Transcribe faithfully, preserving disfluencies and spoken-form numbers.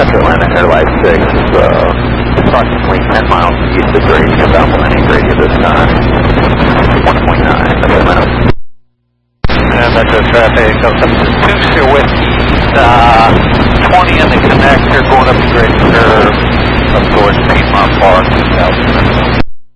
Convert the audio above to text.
Metro Atlanta Airline six is uh, approximately ten miles east of Grady, about Millennium Grady at this time. one point nine, Metro Atlanta. And Metro traffic goes up to two Sierra Whiskey, uh, twenty in the connector, going up the Grady curve, up towards Piedmont Park, south.